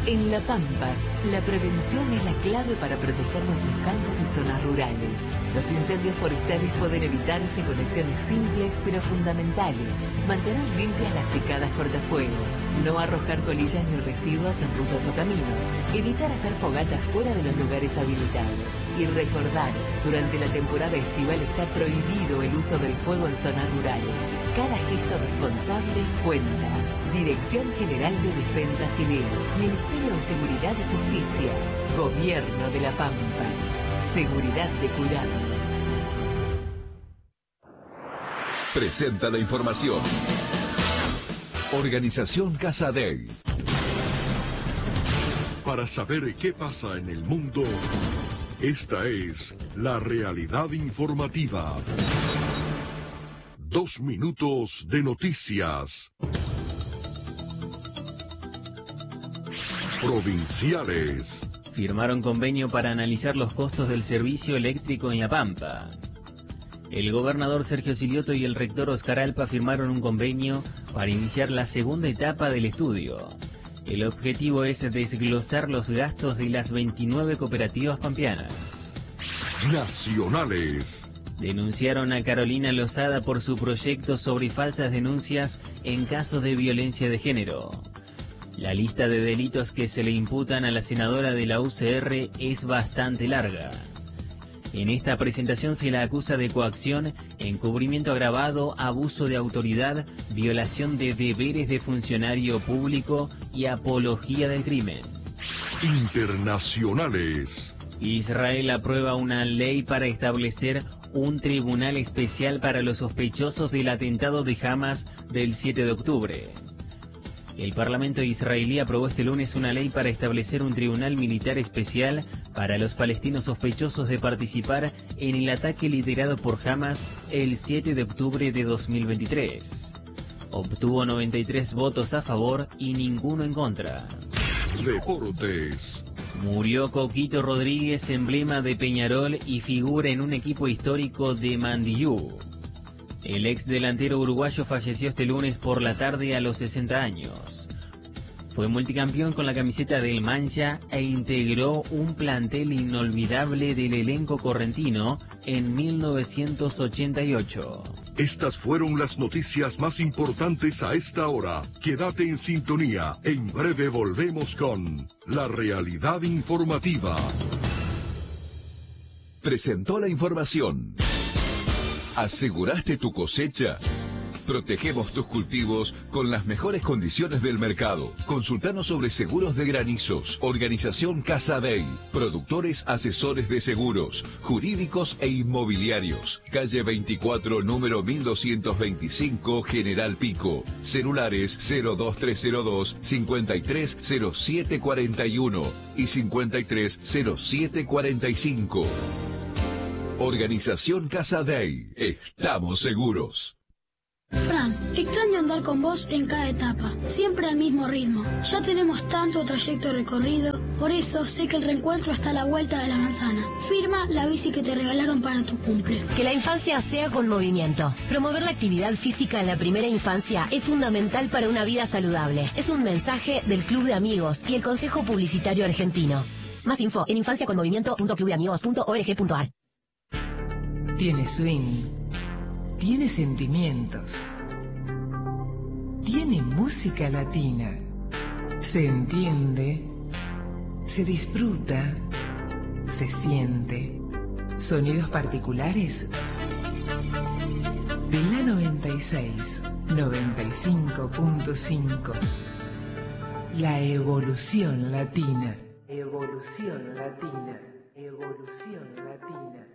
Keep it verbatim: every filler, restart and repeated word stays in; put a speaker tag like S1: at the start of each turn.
S1: En La Pampa, la prevención es la clave para proteger nuestros campos y zonas rurales. Los incendios forestales pueden evitarse con acciones simples pero fundamentales. Mantener limpias las picadas cortafuegos, no arrojar colillas ni residuos en rutas o caminos, evitar hacer fogatas fuera de los lugares habilitados y recordar, durante la temporada estival está prohibido el uso del fuego en zonas rurales. Cada gesto responsable cuenta. Dirección General de Defensa Civil, Ministerio de Seguridad y Justicia, Gobierno de La Pampa. Seguridad de cuidarnos.
S2: Presenta la información. Organización Casadei.
S3: Para saber qué pasa en el mundo, esta es la realidad informativa. Dos minutos de noticias. Provinciales.
S4: Firmaron convenio para analizar los costos del servicio eléctrico en La Pampa. El gobernador Sergio Silioto y el rector Oscar Alpa firmaron un convenio para iniciar la segunda etapa del estudio. El objetivo es desglosar los gastos de las veintinueve cooperativas pampeanas.
S3: Nacionales.
S4: Denunciaron a Carolina Lozada por su proyecto sobre falsas denuncias en casos de violencia de género. La lista de delitos que se le imputan a la senadora de la U C R es bastante larga. En esta presentación se la acusa de coacción, encubrimiento agravado, abuso de autoridad, violación de deberes de funcionario público y apología del crimen.
S3: Internacionales.
S4: Israel aprueba una ley para establecer un tribunal especial para los sospechosos del atentado de Hamas del siete de octubre. El Parlamento israelí aprobó este lunes una ley para establecer un tribunal militar especial para los palestinos sospechosos de participar en el ataque liderado por Hamas el siete de octubre de dos mil veintitrés. Obtuvo noventa y tres votos a favor y ninguno en contra.
S3: Deportes.
S4: Murió Coquito Rodríguez, emblema de Peñarol y figura en un equipo histórico de Mandillú. El ex delantero uruguayo falleció este lunes por la tarde a los sesenta años. Fue multicampeón con la camiseta del Mancha e integró un plantel inolvidable del elenco correntino en mil novecientos ochenta y ocho.
S3: Estas fueron las noticias más importantes a esta hora. Quédate en sintonía. En breve volvemos con La Realidad Informativa.
S2: Presentó la información. ¿Aseguraste tu cosecha? Protegemos tus cultivos con las mejores condiciones del mercado. Consultanos sobre seguros de granizos. Organización Casadei. Productores asesores de seguros, jurídicos e inmobiliarios. Calle veinticuatro, número mil doscientos veinticinco, General Pico. Celulares cero dos tres cero dos, cincuenta y tres cero siete cuarenta y uno y cincuenta y tres cero siete cuarenta y cinco. Organización Casadei. Estamos seguros.
S5: Fran, extraño andar con vos en cada etapa, siempre al mismo ritmo. Ya tenemos tanto trayecto recorrido, por eso sé que el reencuentro está a la vuelta de la manzana. Firma la bici que te regalaron para tu cumple.
S6: Que la infancia sea con movimiento. Promover la actividad física en la primera infancia es fundamental para una vida saludable. Es un mensaje del Club de Amigos y el Consejo Publicitario Argentino. Más info en infancia con movimiento punto club de amigos punto org punto ar.
S7: Tiene swing, tiene sentimientos, tiene música latina, se entiende, se disfruta, se siente. Sonidos particulares de la noventa y seis, noventa y cinco punto cinco. La evolución latina. Evolución latina. Evolución latina.